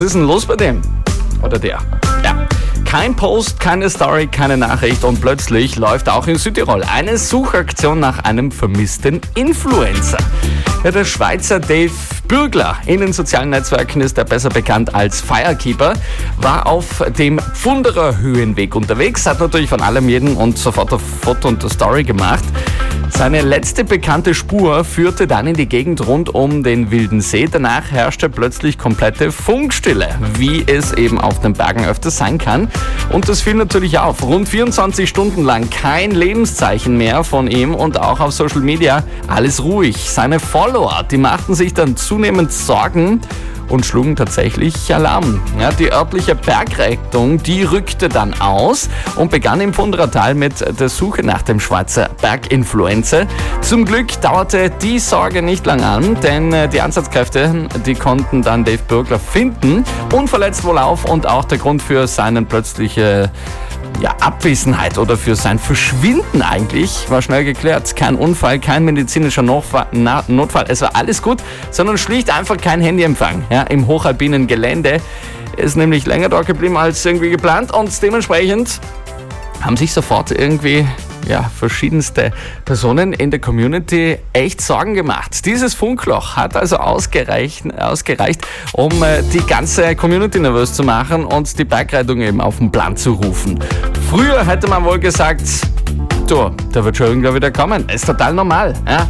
Was ist denn los bei dem? Oder der? Ja. Kein Post, keine Story, keine Nachricht und plötzlich läuft auch in Südtirol eine Suchaktion nach einem vermissten Influencer. Ja, der Schweizer Dave Bürgler, in den sozialen Netzwerken ist er besser bekannt als Firekeeper, war auf dem Pfunderer Höhenweg unterwegs, hat natürlich von allem jeden und sofort ein Foto und eine Story gemacht. Seine letzte bekannte Spur führte dann in die Gegend rund um den Wilden See. Danach herrschte plötzlich komplette Funkstille, wie es eben auf den Bergen öfters sein kann. Und das fiel natürlich auf. Rund 24 Stunden lang kein Lebenszeichen mehr von ihm und auch auf Social Media alles ruhig. Seine Follower, die machten sich dann zunehmend Sorgen und schlugen tatsächlich Alarm. Ja, die örtliche Bergrettung, die rückte dann aus und begann im Pfunderertal mit der Suche nach dem Schweizer Berginfluencer. Zum Glück dauerte die Sorge nicht lang an, denn die Einsatzkräfte, die konnten dann Dave Bürgler finden, unverletzt wohlauf, und auch der Grund für seine plötzliche Abwesenheit oder für sein Verschwinden eigentlich war schnell geklärt. Kein Unfall, kein medizinischer Notfall, es war alles gut, sondern schlicht einfach kein Handyempfang. Ja, im hochalpinen Gelände ist nämlich länger dort geblieben als irgendwie geplant und dementsprechend haben sich sofort irgendwie verschiedenste Personen in der Community echt Sorgen gemacht. Dieses Funkloch hat also ausgereicht, um die ganze Community nervös zu machen und die Bergrettung eben auf den Plan zu rufen. Früher hätte man wohl gesagt, der wird schon irgendwann wieder kommen. Ist total normal. Ja?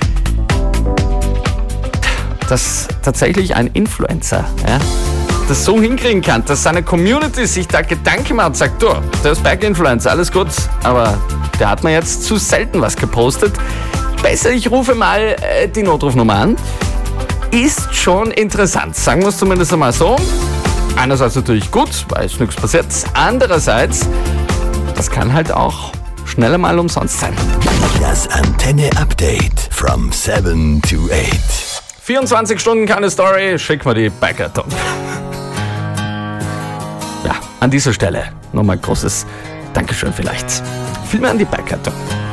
Dass tatsächlich ein Influencer das so hinkriegen kann, dass seine Community sich da Gedanken macht, sagt, der ist Berginfluencer, alles gut, aber der hat mir jetzt zu selten was gepostet. Besser, ich rufe mal die Notrufnummer an. Ist schon interessant, sagen wir es zumindest einmal so. Einerseits natürlich gut, weil es nichts passiert. Andererseits, das kann halt auch schneller mal umsonst sein. Das Antenne Update from 7 to 8. 24 Stunden keine Story, schick mal die Bergrettung. Ja, an dieser Stelle nochmal großes Dankeschön vielleicht. Vielmehr an die Bergrettung.